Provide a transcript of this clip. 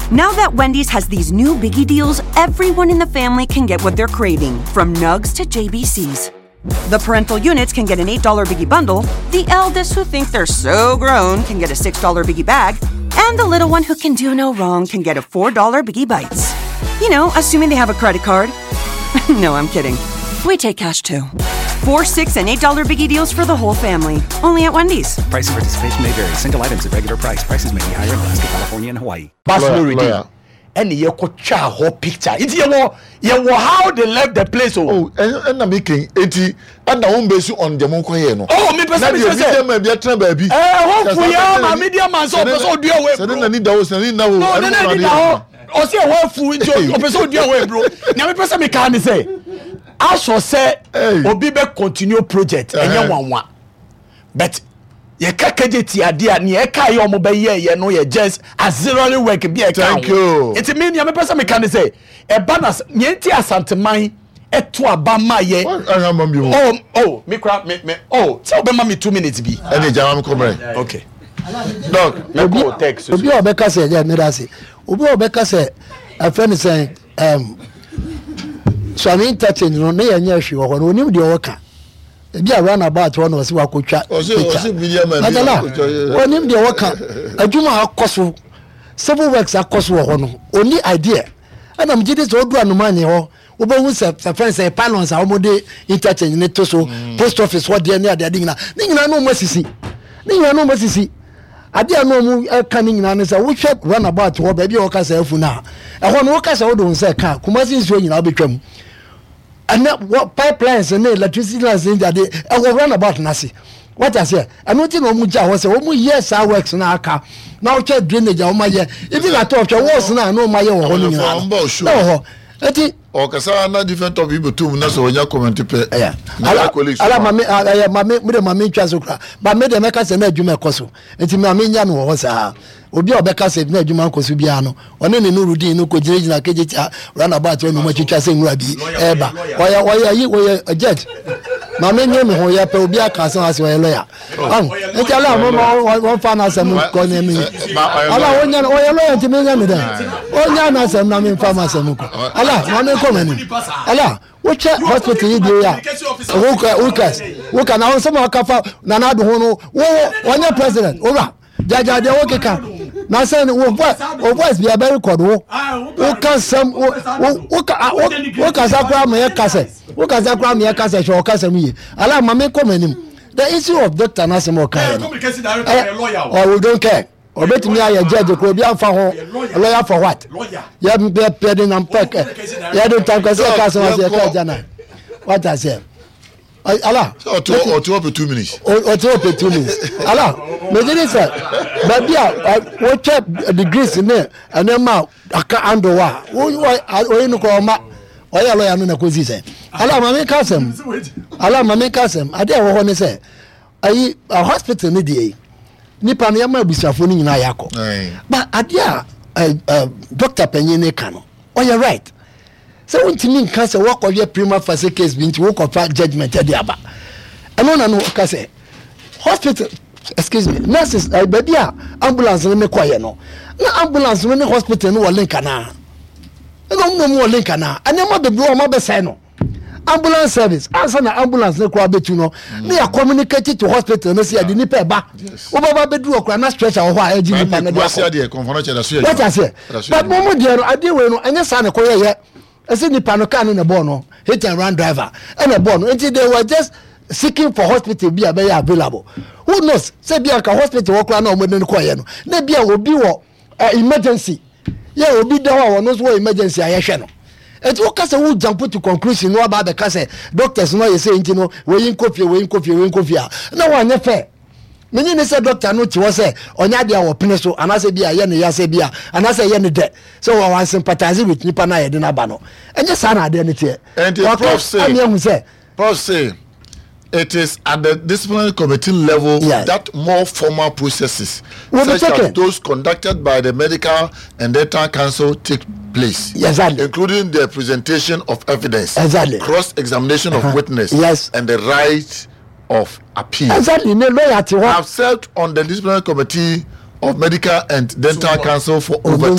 Now that Wendy's has these new biggie deals, everyone in the family can get what they're craving, from nugs to JBCs. The parental units can get an $8 biggie bundle, the eldest who think they're so grown can get a $6 biggie bag, and the little one who can do no wrong can get a $4 biggie bites. You know, assuming they have a credit card. No, I'm kidding. We take cash too. 4, 6, and $8 biggie deals for the whole family. Only at Wendy's. Price and participation may vary. Single items at regular price. Prices may be higher in Alaska, California, and Hawaii. And you could whole picture. It's your how they left the place. Oh, and I'm making 80 and I won't base on the Monco. Oh, me personally, baby. Hopefully, my media man so do away. Suddenly, there was a no. Or see a whole food episode do away, bro. Now, me personally can't say. I shall say, Obibe continue project and you want. But ye kakajeti adia ni eka yo mo be ye no ye just azero work be eka. Thank you. It mean ya me person me can say e banas nyenti asanteman eto abama ye. Oh me crap me tell be me 2 minutes be. Any jam come right. Okay. Dog, me go text. Obi obeka say yeah me da say. Obi obeka say a friend say so I'm entertaining no na ye nya hwe wo no onim de wo ka. Ebi a run about one was wakotwa. Osi medium man. Onim de wo ka. Adwuma akoso. Several works akoso wo no. Only idea. And I'm just odu anumani ho. Obo say friend say panels a omode interchange ne to so post office what there near there na. Ningina no masisi. Ningina no masisi. Ade no mu ka ningina ne say wo hwe run about wo ba bi wo ka say afu na. E ho no wo ka say wo do say ka. Kumasi nsuo nyina obetwam. And what pipelines and electricity lines in that I will run about Nasi. What I say, I don't know Muja was a woman, yes, I works in our car. Now, check drainage on my year. Even I thought your was now, no, my own. No, or Casana different of people too, not so when you comment to pay. Yeah, I am my Chasuka, but made the Mecas and Juma Coso. And Timamian was a. Obi obeka se na adwuma nkoso bia no one ne nurudi no ko jirejina na kejecha run about when mo chicha se nwura bi eba oya judge ma me nyem ho ya pe obi aka san ase oya lawyer e ti ala mo won fa na sam ko ne mi ala wonya oya lawyer ti me nya me da onya na sam na me fa ma sam ko ala ma me ko mani ala which hospital yi dey ya wo ka na won sama ka fa na na do ho no wonya president ora jaja de wokeka na say wo voice be very code wo can some wo ka sakra me kase wo ka sakra me kase sho kase mu yi ala ma me commenim the issue of doctor na say mo kan oh we don't care obetimi aye judge ko bi amfa ho lawyer for what ya be pending am pack ya don't talk say kase was ya ka jana what I say Allah or 2 minutes. Or 2 minutes. Allah, me dey say, but bia we check degrees in there and then ma aka ando wa. O no ko ma. O ya lawyer no na ko si say. Allah ma me kasem. Allah ma me kasem. Ade wo ho ne say. Ayi hospital ni dey. Nipa no ya ma busuafo ni nyina yakọ. But ade doctor penyin ne ka no. O ya right. So when you mean cancer, walk of your prima facie case being to walk of judgment at the Abba. I don't know, hospital, excuse me, nurses, I baby, ambulance, and make quiet no. No ambulance, when the hospital, no linkana. I don't know more linkana. I never the blow my besano. Ambulance service, answer the ambulance, no crowd betuno. They are communicated to hospital, no see, I didn't pay back. Over bedroom, I cannot stretch our wire. What I say, but moment, I do know, and yes, I know, yet. I said the panocan in a bono, hit and run driver, and a bono. Until they were just seeking for hospital be available. Who knows? Say be a hospital walk around with the choir. Maybe I will be emergency. Yeah, will be the one knows what emergency I shall. It will cast a wood jump to conclusion no about the case. Doctors know you saying, you know, weighing coffee. No one fair. Many say doctor no to say onya dia wo pene so anase bia ye ne ya se bia anase ye ne de so we wan sympathize with nipa na ye de na ba no enye sa na de ne tie and the prof say it is at the disciplinary committee level that more formal processes such as those conducted by the medical and dental council take place, including the presentation of evidence, cross-examination of witness, and the right of appeal. I've served on the disciplinary committee of medical and dental council for over